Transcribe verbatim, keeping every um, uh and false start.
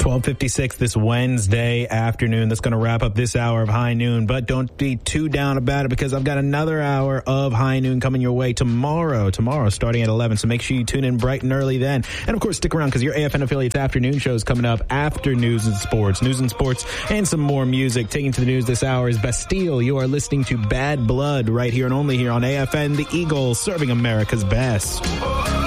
twelve fifty-six this Wednesday afternoon. That's going to wrap up this hour of High Noon, but don't be too down about it because I've got another hour of High Noon coming your way tomorrow, tomorrow starting at eleven. So make sure you tune in bright and early then. And of course, stick around because your A F N affiliate's afternoon show is coming up after News and Sports. News and Sports and some more music. Taking to the news this hour is Bastille. You are listening to Bad Blood right here and only here on A F N, the Eagle, serving America's best.